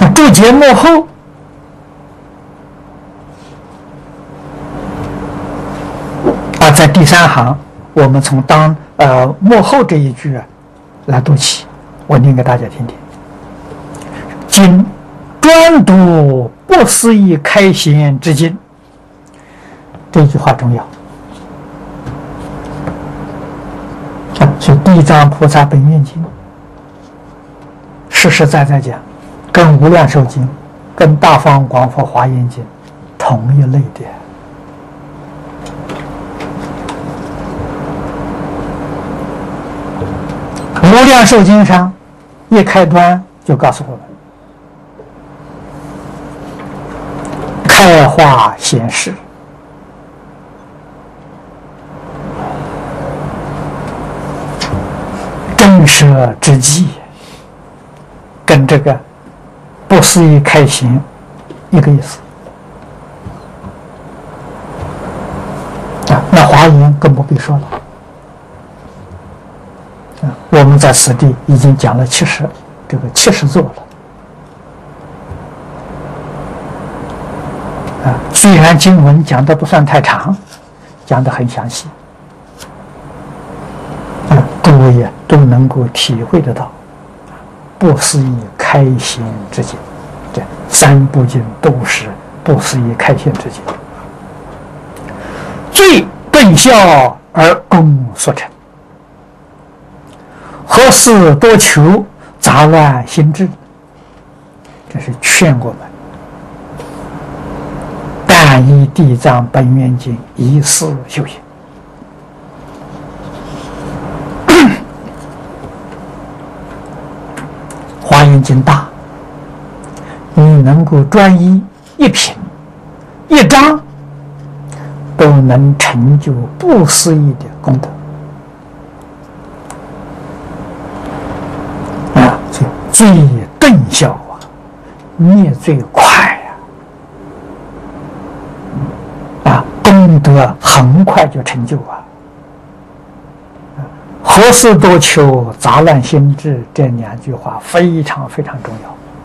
注解幕后在第3行，我们从幕后这一句来读起，我念给大家听听。今专读不思议开显之经，这句话重要。所以《地藏菩萨本愿经》实实在在讲，跟《无量寿经》、跟《大方广佛华严经》同一类的。《无量寿经》上一开端就告诉我们：开化显示，震慑之际，跟这个不思议开显一个意思。那华严更不必说了。我们在此地已经讲了70座了。虽然经文讲的不算太长，讲的很详细，各位也都能够体会得到不思议开显之境。这3部经都是不思议开显之境，最顿效而功所成。何事多求，杂乱心智？这是劝我们，但以地藏本愿经一事修行。华严经大，你能够专一一品一章，都能成就不思议的功德。最顿效灭最快功德很快就成就何事多求，杂乱心智，这2句话非常非常重要。